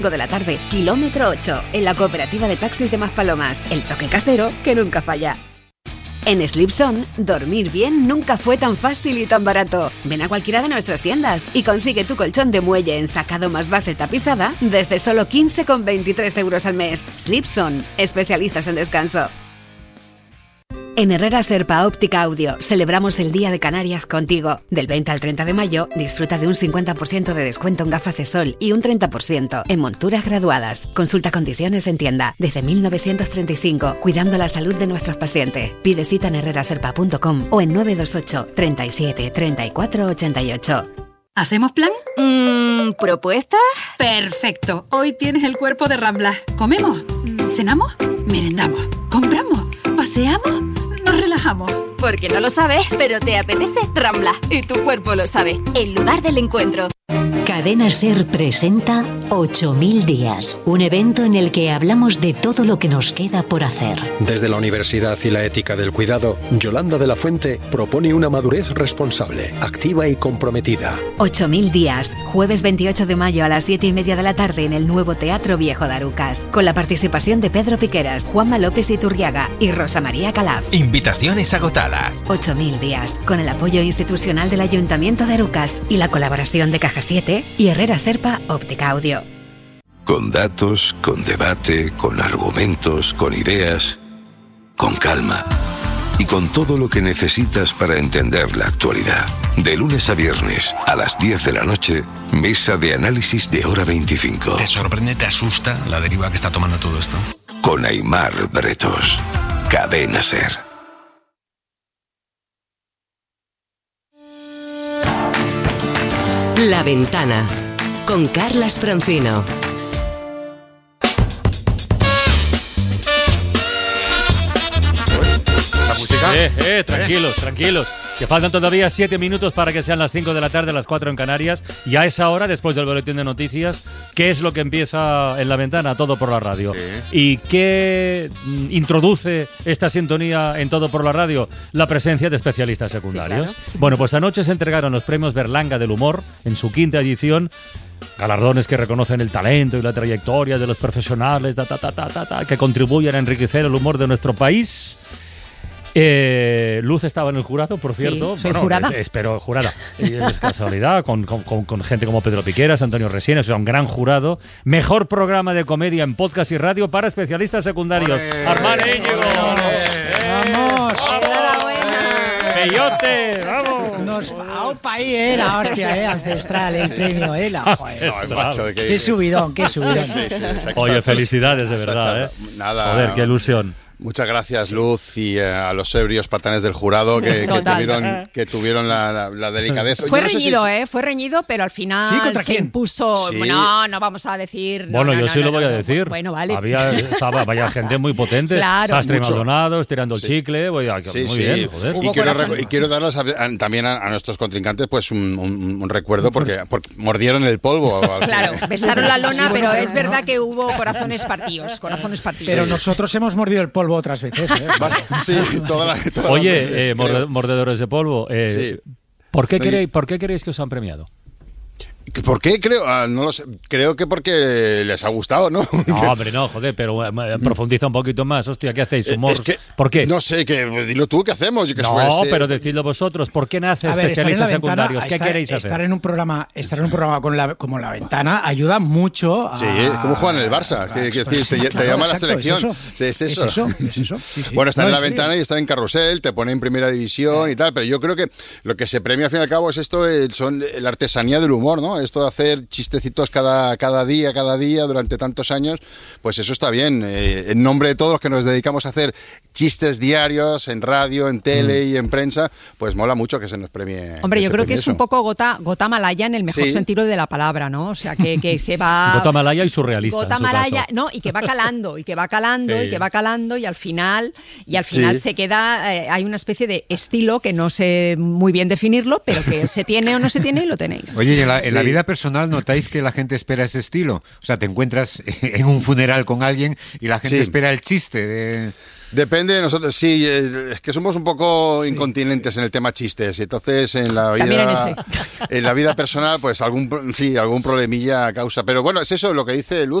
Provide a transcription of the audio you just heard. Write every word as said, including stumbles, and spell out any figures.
de la tarde, kilómetro ocho, en la cooperativa de taxis de Maspalomas. El toque casero que nunca falla. En Slipson, dormir bien nunca fue tan fácil y tan barato. Ven a cualquiera de nuestras tiendas y consigue tu colchón de muelle ensacado más base tapizada desde solo quince con veintitrés euros al mes. Slipson, especialistas en descanso. En Herrera Serpa Óptica Audio celebramos el Día de Canarias contigo. Del veinte al treinta de mayo disfruta de un cincuenta por ciento de descuento en gafas de sol y un treinta por ciento en monturas graduadas. Consulta condiciones en tienda. Desde mil novecientos treinta y cinco, cuidando la salud de nuestros pacientes. Pide cita en herrera serpa punto com o en nueve dos ocho, treinta y siete, treinta y cuatro, ochenta y ocho. ¿Hacemos plan? Mmm, ¿propuesta? Perfecto. Hoy tienes el cuerpo de Rambla. ¿Comemos? ¿Cenamos? ¿Merendamos? ¿Compramos? ¿Paseamos? ¿Nos relajamos? Porque no lo sabes, pero te apetece Rambla. Y tu cuerpo lo sabe. El lugar del encuentro. Cadena SER presenta ocho mil días, un evento en el que hablamos de todo lo que nos queda por hacer. Desde la Universidad y la Ética del Cuidado, Yolanda de la Fuente propone una madurez responsable, activa y comprometida. ocho mil días, jueves veintiocho de mayo a las siete y media de la tarde en el nuevo Teatro Viejo de Arucas, con la participación de Pedro Piqueras, Juanma López Iturriaga y Rosa María Calaf. Invitaciones agotadas. ocho mil días, con el apoyo institucional del Ayuntamiento de Arucas y la colaboración de Caja siete y Herrera Serpa Óptica Audio. Con datos, con debate, con argumentos, con ideas, con calma y con todo lo que necesitas para entender la actualidad. De lunes a viernes a las diez de la noche, mesa de análisis de Hora veinticinco. ¿Te sorprende, te asusta la deriva que está tomando todo esto? Con Aimar Bretos. Cadena SER. La Ventana, con Carlas Francino. ¿La música? Eh, eh, tranquilos, tranquilos. Que faltan todavía siete minutos para que sean las cinco de la tarde, las cuatro en Canarias. Y a esa hora, después del boletín de noticias, ¿qué es lo que empieza en La Ventana? Todo por la radio. Sí. ¿Y qué mm, introduce esta sintonía en Todo por la radio? La presencia de especialistas secundarios. Sí, claro. Bueno, pues anoche se entregaron los premios Berlanga del Humor en su quinta edición. Galardones que reconocen el talento y la trayectoria de los profesionales ta, ta, ta, ta, ta, ta, que contribuyen a enriquecer el humor de nuestro país. Eh, Luz estaba en el jurado, por cierto. Sí, soy bueno, jurada. Es, espero jurada. Y es casualidad, con, con, con, con gente como Pedro Piqueras, Antonio Resines, o sea, un gran jurado. Mejor programa de comedia en podcast y radio para especialistas secundarios. Armán Íñigo. ¡Vamos! ¡Enhorabuena! ¡Peyote! ¡Vamos! Nos aupa ahí, eh, la hostia, eh, ancestral, el premio, eh, la joder. No, macho, que- Qué subidón, qué subidón. Sí, sí, exacto. Oye, felicidades de verdad, ¿eh? Nada. Joder, qué ilusión. Muchas gracias, Luz, y eh, a los ebrios patanes del jurado que, que Total. tuvieron, que tuvieron la, la, la delicadeza. Fue Yo no sé si reñido, es- ¿eh? Fue reñido, pero al final ¿Sí? ¿Contra se quién? impuso. Sí. No, no vamos a decir. no, Bueno, no, yo no, sí no, lo voy no, a no. decir. Bueno, vale. Había, estaba, vaya gente muy potente. Claro. Sastre y Mucho. Maldonado, estirando el Sí. chicle. Voy a- Sí, muy sí. bien, joder. Y Hubo quiero, corazón. recu- y quiero darles a- a- también a, a nuestros contrincantes pues un, un- un recuerdo porque, porque mordieron el polvo. al Claro, final. besaron la lona, Sí, bueno, pero pero es verdad no. que hubo corazones partidos. Corazones partidos. Pero Sí. nosotros hemos mordido el polvo otras veces, eh. Sí, toda la, todas las Oye, veces, eh, creo. morde- mordedores de polvo, eh, Sí. ¿por, qué Oye. queréis, ¿por qué queréis que os han premiado? ¿Por qué? Creo, ah, no lo sé. Creo que porque les ha gustado, ¿no? No, hombre, no, joder, pero eh, eh, profundiza un poquito más. Hostia, ¿qué hacéis? ¿Humor? Es que- ¿Por qué? No sé, que dilo tú, ¿qué hacemos? Yo que No, suele ser- pero decidlo vosotros. ¿Por qué nace A ver, estar en la especialistas ventana, secundarios? ¿Qué estar, queréis estar hacer? en un programa, estar en un programa con la, como La Ventana ayuda mucho a... Sí, es como juegan en el Barça, a- que, que a- decir, te, te claro, llama a la exacto, selección. Es Sí, es eso. Es eso, es eso, sí, sí. Bueno, estar No, en la en serio. ventana y estar en carrusel, te pone en primera división y tal, pero yo creo que lo que se premia al fin y al cabo es esto, eh, son la artesanía del humor, ¿no? Esto de hacer chistecitos cada, cada día, cada día, durante tantos años, pues eso está bien. Eh, en nombre de todos los que nos dedicamos a hacer chistes diarios en radio, en tele y en prensa, pues mola mucho que se nos premie. Hombre, que yo se creo que premie es un eso. poco gota, gota malaya en el mejor Sí. sentido de la palabra, ¿no? O sea, que, que se va... Gota Malaya y surrealista. Gota en su malaya, caso. no, y que va calando, y que va calando, Sí. y que va calando, y al final, y al final Sí. se queda, eh, hay una especie de estilo que no sé muy bien definirlo, pero que se tiene o no se tiene y lo tenéis. Oye, ¿y en la, en la Sí. vida personal notáis que la gente espera ese estilo? O sea, te encuentras en un funeral con alguien y la gente Sí. espera el chiste de... Depende de nosotros, sí, eh, es que somos un poco sí. incontinentes en el tema chistes, y entonces en la vida en, en la vida personal, pues algún sí, algún problemilla causa. Pero bueno, es eso lo que dice Luz.